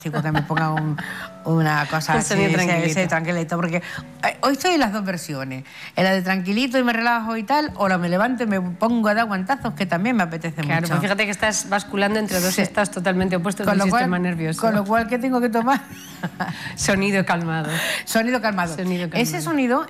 que me ponga una cosa así, ese tranquilito, porque hoy estoy en las dos versiones, en la de tranquilito y me relajo y tal, o la me levanto y me pongo a dar guantazos, que también me apetece mucho. Pues fíjate que estás basculando entre dos estados totalmente opuestos del sistema nervioso. Con lo cual, ¿qué tengo que tomar? Sonido calmado. Sonido calmado. Ese sonido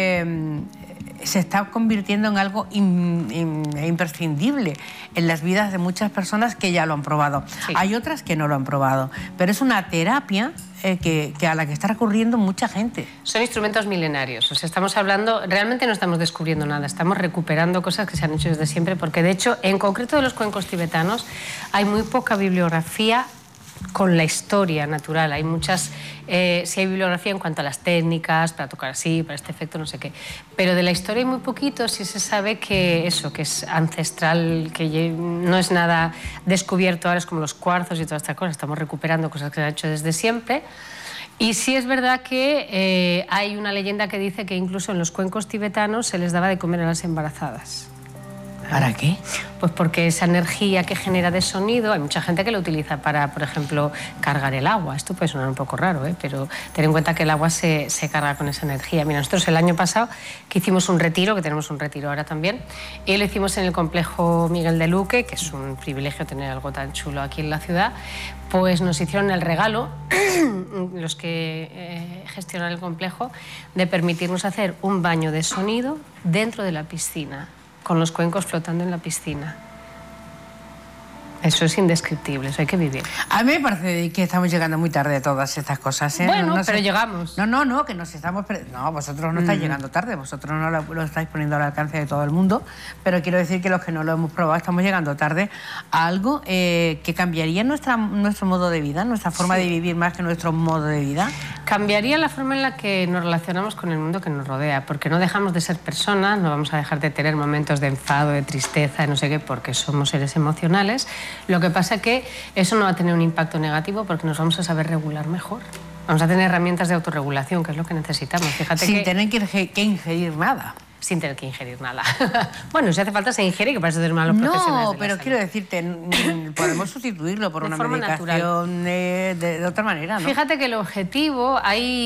se está convirtiendo en algo imprescindible en las vidas de muchas personas que ya lo han probado. Sí. Hay otras que no lo han probado, pero es una terapia a la que está recurriendo mucha gente. Son instrumentos milenarios, o sea, estamos hablando, realmente no estamos descubriendo nada, estamos recuperando cosas que se han hecho desde siempre, porque de hecho, en concreto de los cuencos tibetanos, hay muy poca bibliografía con la historia natural. Hay muchas, sí hay bibliografía en cuanto a las técnicas, para tocar así, para este efecto, no sé qué, pero de la historia hay muy poquito. Sí se sabe que eso, que es ancestral, que no es nada descubierto ahora, es como los cuarzos y todas estas cosas, estamos recuperando cosas que se han hecho desde siempre. Y sí es verdad que hay una leyenda que dice que incluso en los cuencos tibetanos se les daba de comer a las embarazadas. ¿Para qué? Pues porque esa energía que genera de sonido, hay mucha gente que lo utiliza para, por ejemplo, cargar el agua. Esto puede sonar un poco raro, pero ten en cuenta que el agua se carga con esa energía. Mira, nosotros el año pasado que hicimos un retiro, que tenemos un retiro ahora también, y lo hicimos en el complejo Miguel de Luque, que es un privilegio tener algo tan chulo aquí en la ciudad, pues nos hicieron el regalo, los que gestionan el complejo, de permitirnos hacer un baño de sonido dentro de la piscina, con los cuencos flotando en la piscina. Eso es indescriptible, eso hay que vivir. A mí me parece que estamos llegando muy tarde a todas estas cosas. Bueno, pero llegamos. No, que nos estamos... No, vosotros no estáis llegando tarde, vosotros no lo estáis poniendo al alcance de todo el mundo, pero quiero decir que los que no lo hemos probado estamos llegando tarde a algo que cambiaría nuestro modo de vida, nuestra forma de vivir más que nuestro modo de vida. Cambiaría la forma en la que nos relacionamos con el mundo que nos rodea, porque no dejamos de ser personas, no vamos a dejar de tener momentos de enfado, de tristeza, de no sé qué, porque somos seres emocionales. Lo que pasa es que eso no va a tener un impacto negativo porque nos vamos a saber regular mejor. Vamos a tener herramientas de autorregulación, que es lo que necesitamos. Fíjate sin tener que ingerir nada. Sin tener que ingerir nada. Bueno, si hace falta se ingiere, que para eso tenemos los profesionales. No, pero quiero decirte, podemos sustituirlo por una medicación de otra manera, ¿no? Fíjate que el objetivo,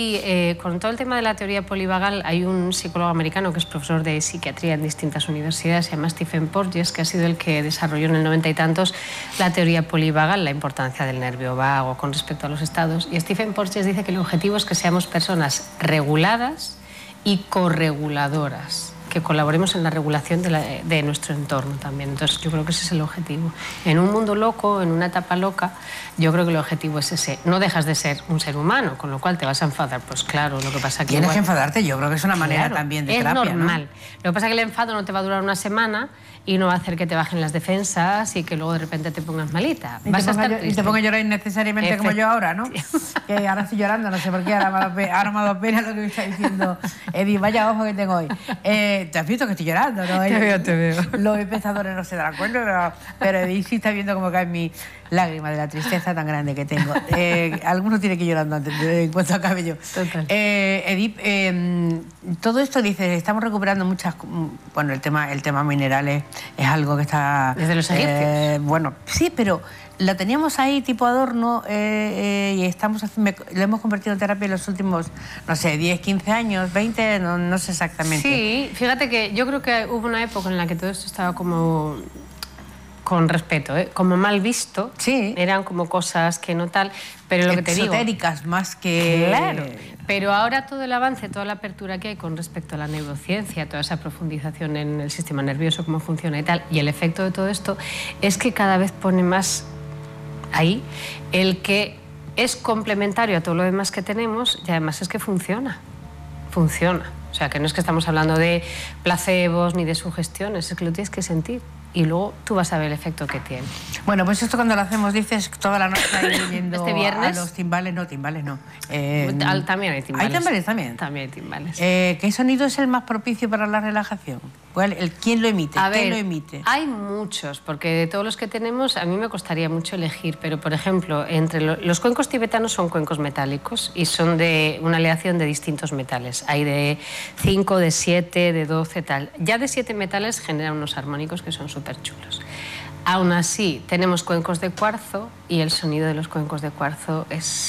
con todo el tema de la teoría polivagal, hay un psicólogo americano que es profesor de psiquiatría en distintas universidades, se llama Stephen Porges, que ha sido el que desarrolló en el 90 y tantos la teoría polivagal, la importancia del nervio vago con respecto a los estados. Y Stephen Porges dice que el objetivo es que seamos personas reguladas y correguladoras, que colaboremos en la regulación de nuestro entorno también. Entonces yo creo que ese es el objetivo. En un mundo loco, en una etapa loca, yo creo que el objetivo es ese. No dejas de ser un ser humano, con lo cual te vas a enfadar. Pues claro, lo que pasa que... Tienes que enfadarte, yo creo que es una manera también de terapia, es normal, ¿no? Lo que pasa es que el enfado no te va a durar una semana y no va a hacer que te bajen las defensas y que luego de repente te pongas malita. Y te pongas a llorar innecesariamente como yo ahora, ¿no? Que ahora estoy llorando, no sé por qué, ahora me ha dado pena lo que me está diciendo Edith, vaya ojo que tengo hoy. Te has visto que estoy llorando, ¿no? Te veo. Los espectadores no se darán cuenta, pero Edith sí está viendo cómo caen mis lágrimas de la tristeza tan grande que tengo. Algunos tienen que ir llorando antes en cuanto a cabello. Total. Edith, todo esto dices, estamos recuperando muchas... Bueno, el tema minerales es algo que está... Desde los egipcios. Bueno, sí, pero lo teníamos ahí tipo adorno y lo hemos convertido en terapia en los últimos, no sé, 10, 15 años, 20, no sé exactamente. Sí, fíjate que yo creo que hubo una época en la que todo esto estaba como... con respeto, como mal visto, sí. Eran como cosas que no tal, pero lo que te digo... Exotéricas más que... Claro, pero ahora todo el avance, toda la apertura que hay con respecto a la neurociencia, toda esa profundización en el sistema nervioso, cómo funciona y tal, y el efecto de todo esto, es que cada vez pone más ahí el que es complementario a todo lo demás que tenemos y además es que funciona. O sea, que no es que estamos hablando de placebos ni de sugestiones, es que lo tienes que sentir. Y luego tú vas a ver el efecto que tiene. Bueno, pues esto cuando lo hacemos, dices, toda la noche ahí yendo ¿Este viernes? A los timbales. No, timbales no. También hay timbales. ¿Hay timbales también? También hay timbales. ¿Qué sonido es el más propicio para la relajación? ¿Quién lo emite? ¿Quién lo emite? Hay muchos, porque de todos los que tenemos, a mí me costaría mucho elegir, pero por ejemplo, entre los cuencos tibetanos son cuencos metálicos y son de una aleación de distintos metales. Hay de 5, de 7, de 12, tal. Ya de 7 metales generan unos armónicos que son súper chulos. Aún así, tenemos cuencos de cuarzo y el sonido de los cuencos de cuarzo es